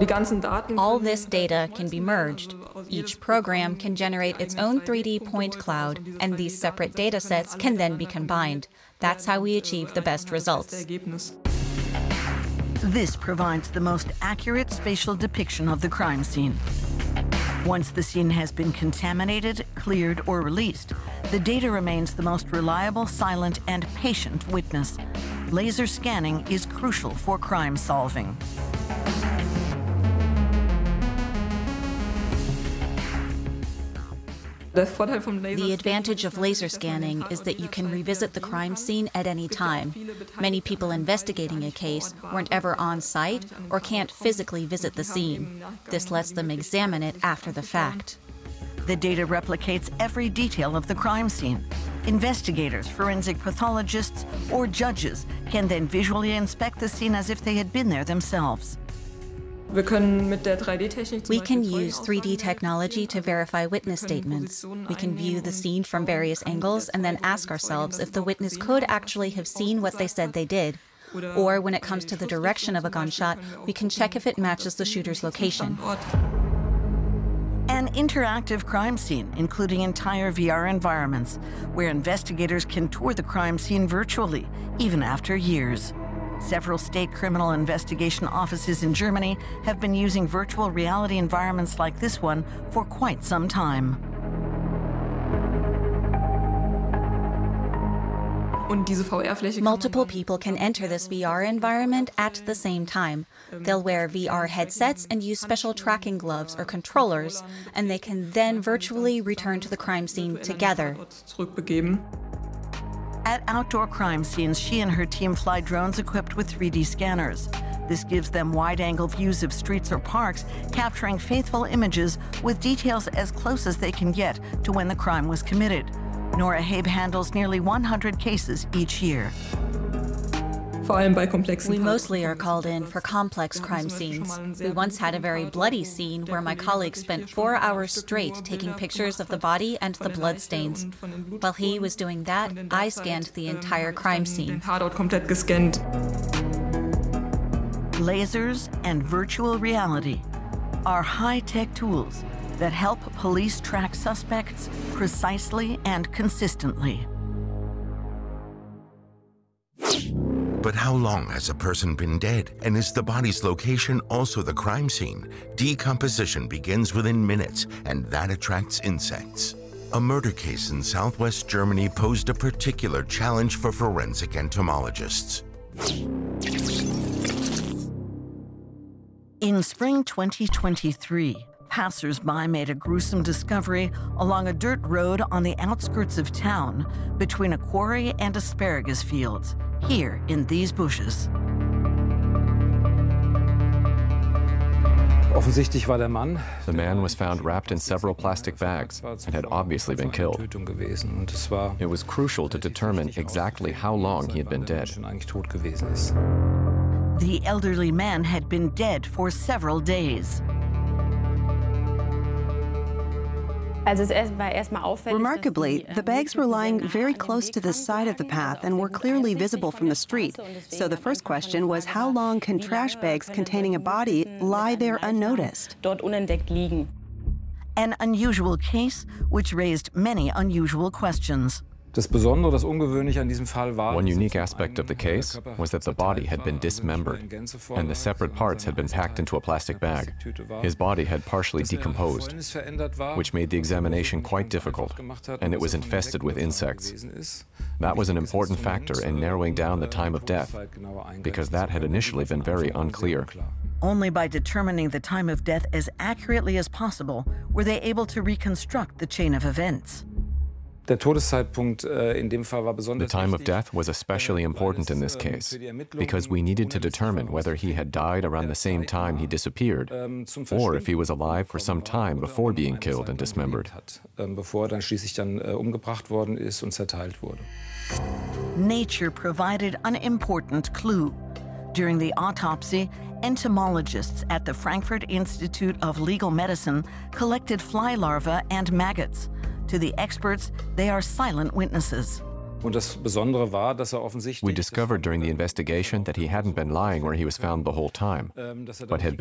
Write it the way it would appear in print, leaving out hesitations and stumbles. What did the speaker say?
All this data can be merged. Each program can generate its own 3D point cloud, and these separate data sets can then be combined. That's how we achieve the best results. This provides the most accurate spatial depiction of the crime scene. Once the scene has been contaminated, cleared, or released, the data remains the most reliable, silent, and patient witness. Laser scanning is crucial for crime solving. The advantage of laser scanning is that you can revisit the crime scene at any time. Many people investigating a case weren't ever on site or can't physically visit the scene. This lets them examine it after the fact. The data replicates every detail of the crime scene. Investigators, forensic pathologists, or judges can then visually inspect the scene as if they had been there themselves. We can use 3D technology to verify witness statements. We can view the scene from various angles and then ask ourselves if the witness could actually have seen what they said they did. Or when it comes to the direction of a gunshot, we can check if it matches the shooter's location. An interactive crime scene, including entire VR environments, where investigators can tour the crime scene virtually, even after years. Several state criminal investigation offices in Germany have been using virtual reality environments like this one for quite some time. Multiple people can enter this VR environment at the same time. They'll wear VR headsets and use special tracking gloves or controllers, and they can then virtually return to the crime scene together. At outdoor crime scenes, she and her team fly drones equipped with 3D scanners. This gives them wide-angle views of streets or parks, capturing faithful images with details as close as they can get to when the crime was committed. Nora Habe handles nearly 100 cases each year. We mostly are called in for complex crime scenes. We once had a very bloody scene where my colleague spent 4 hours straight taking pictures of the body and the blood stains. While he was doing that, I scanned the entire crime scene. Lasers and virtual reality are high-tech tools that help police track suspects precisely and consistently. But how long has a person been dead? And is the body's location also the crime scene? Decomposition begins within minutes, and that attracts insects. A murder case in southwest Germany posed a particular challenge for forensic entomologists. In spring 2023, passers-by made a gruesome discovery along a dirt road on the outskirts of town between a quarry and asparagus fields, here in these bushes. The man was found wrapped in several plastic bags and had obviously been killed. It was crucial to determine exactly how long he had been dead. The elderly man had been dead for several days. Remarkably, the bags were lying very close to the side of the path and were clearly visible from the street. So the first question was, how long can trash bags containing a body lie there unnoticed? An unusual case which raised many unusual questions. One unique aspect of the case was that the body had been dismembered, and the separate parts had been packed into a plastic bag. His body had partially decomposed, which made the examination quite difficult, and it was infested with insects. That was an important factor in narrowing down the time of death, because that had initially been very unclear. Only by determining the time of death as accurately as possible were they able to reconstruct the chain of events. The time of death was especially important in this case, because we needed to determine whether he had died around the same time he disappeared, or if he was alive for some time before being killed and dismembered. Nature provided an important clue. During the autopsy, entomologists at the Frankfurt Institute of Legal Medicine collected fly larvae and maggots. To the experts, they are silent witnesses. We discovered during the investigation that he hadn't been lying where he was found the whole time, but had